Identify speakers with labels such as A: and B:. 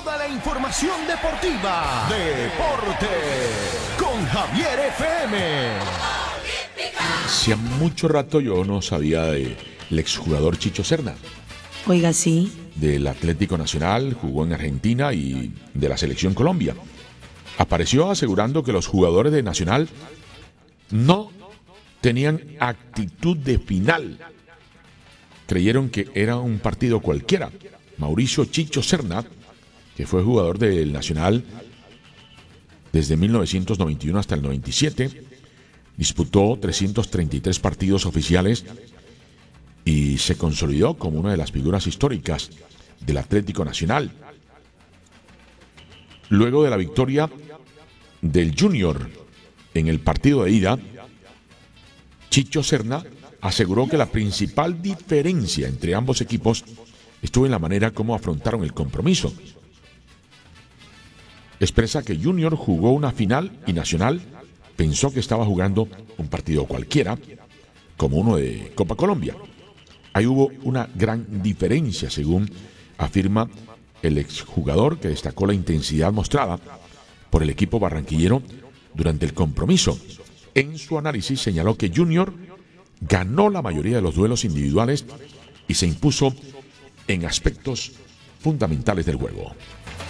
A: Toda la información deportiva. Deporte con Javier FM.
B: Hacía mucho rato yo no sabía del exjugador Chicho Serna.
C: Oiga, sí.
B: Del Atlético Nacional, jugó en Argentina y de la Selección Colombia. Apareció asegurando que los jugadores de Nacional no tenían actitud de final. Creyeron que era un partido cualquiera. Mauricio Chicho Serna, que fue jugador del Nacional desde 1991 hasta el 97, disputó 333 partidos oficiales y se consolidó como una de las figuras históricas del Atlético Nacional. Luego de la victoria del Junior en el partido de ida, Chicho Serna aseguró que la principal diferencia entre ambos equipos estuvo en la manera como afrontaron el compromiso. Expresa que Junior jugó una final y Nacional pensó que estaba jugando un partido cualquiera, como uno de Copa Colombia. Ahí hubo una gran diferencia, según afirma el exjugador, que destacó la intensidad mostrada por el equipo barranquillero durante el compromiso. En su análisis señaló que Junior ganó la mayoría de los duelos individuales y se impuso en aspectos fundamentales del juego.